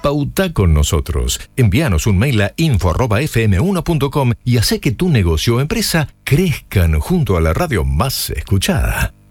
Pauta con nosotros. Envíanos un mail a info@fm1.com y hace que tu negocio o empresa crezcan junto a la radio más escuchada.